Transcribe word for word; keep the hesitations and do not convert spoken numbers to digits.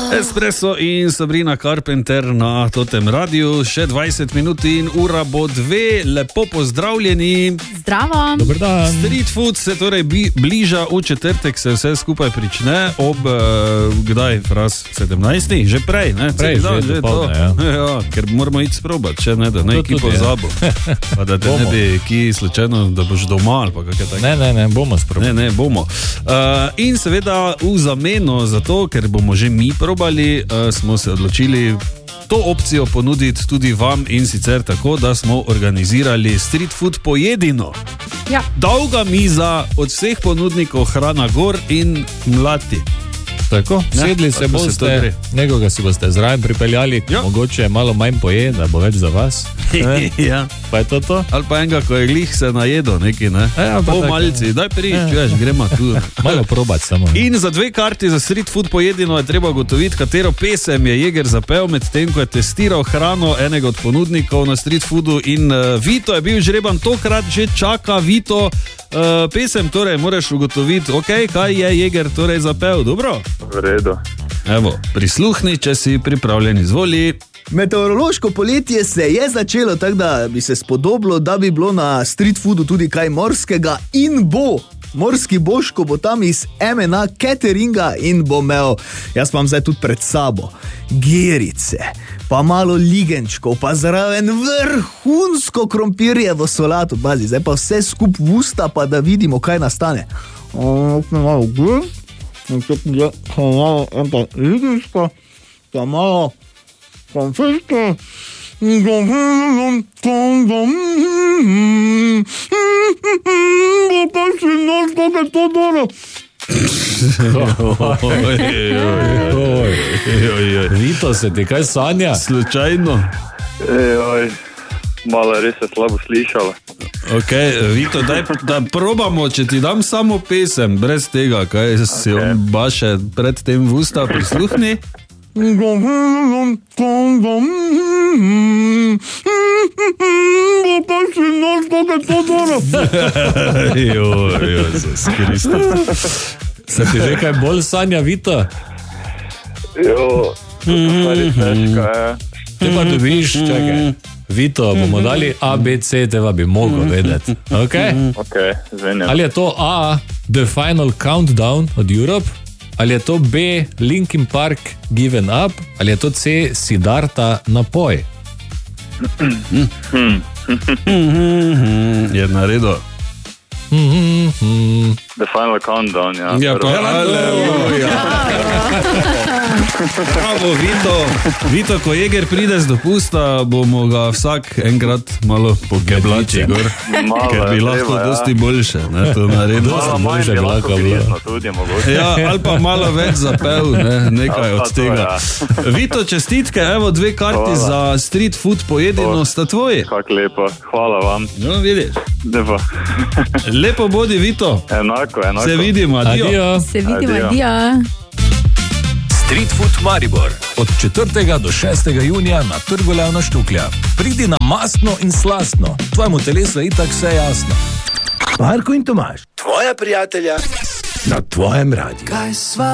Espresso in Sabrina Carpenter na Totem Radiu, še dvajset minut in ura bo dve, lepo pozdravljeni. Zdravo. Dober dan. Street food se torej bi, bliža, v četrtek se vse skupaj prične ob, uh, kdaj, Fras, sedemnajstih? Že prej, ne? Prej, dan, že že dopolne, to. ja. Ja, ker moramo iti sprobati, če ne, da ne To ki tudi je. pozabo. Pa da te ne Bomo. bi ki slučajno, da boš doma ali pa kakaj tak. Ne, ne, ne, bomo sprobali. Ne, ne, bomo. Uh, in seveda v zameno za to, ker bomo že mi probali, uh, smo se odločili to opcijo ponuditi tudi vam in sicer tako, da smo organizirali street food pojedino. Ja. Dolga miza od vseh ponudnikov, hrana gor in mlati. Tako, Ne, sedli se tako se to gre. boste, nekoga si boste zraven pripeljali, Ja. mogoče malo manj poje, da bo več za vas. Ne? Ja. Pa je to to? Ali pa enega, ko je glih se najedo neki, ne? Ja, pa Pol tako. malci, daj prič, Ja. veš, gremo tu. Malo probati samo. ne. In za dve karti za street food pojedino je treba ugotoviti, katero pesem je Jeger zapel med tem, ko je testiral hrano enega od ponudnikov na street foodu. In uh, Vito je bil žreban, tokrat že čaka Vito uh, pesem, torej moraš ugotoviti, okay, kaj je Jeger torej zapel. Dobro? V redu. Evo, prisluhni, če si pripravljen, izvoli. Meteorološko poletje se je začelo, tako da bi se spodobilo, da bi bilo na street foodu tudi kaj morskega in bo. Morski Boško bo tam iz M N A cateringa in bo imel, jaz pa imam zdaj tudi pred sabo, gerice, pa malo ligenčkov, pa zraven vrhunsko krompirjevo solato, bazi, zdaj pa vse skup v usta, pa da vidimo, kaj nastane. Malo ligenčko, pa malo konfetka. Bo pa si noč, kako je to dobro. Oj, Vito, se ti kaj sanja? Slučajno. Ej, malo res je slabo slišalo. Ok, Vito, daj, da probamo, če ti dam samo pesem, brez tega, kaj si Ok. on baše pred tem v usta, prisluhni. Bo pa si noč, kako je to dobro. Joj, Jezus Kristus. Se ti že kaj bolj sanja, Vito? Jo, to je res težko, je. Te pa dobiš, čakaj. Vito, bomo dali A, B, C, teba bi mogel vedeti. Okay? Ok, zvenjam. Ali je to A, The Final Countdown od Europe, ali je to B, Linkin Park, Given Up, ali je to C, Siddharta, Napoj. Je naredil. The Final Countdown, ja. Ja, pa aleluja. Bravo, Vito. Vito, ko Jeger pride z dopusta, bomo ga vsak enkrat malo pogeblači gor. Malo Ker bi je lahko treba, ja. dosti boljše, ne, to naredil. Malo manj boljše bi bi lahko lahko bilo. prijetno tudi, mogoče. Ja, ali pa malo več zapel, ne, nekaj Ja, pa od to, tega. ja. Vito, čestitke, evo dve karti Hvala. za street food pojedino, sta tvoji. Kako lepo, hvala vam. No, vidiš. Lepo. Lepo bodi, Vito. Enako, enako. Se vidimo, adijo. Adijo. Se vidimo, Adijo. adijo. Street Food Maribor od četrtega do šestega junija na Trgu Leona Štuklja. Pridi na mastno in slastno, tvojemu telesu je itak vse jasno. Marko in Tomaž, tvoja prijatelja na tvojem radiju.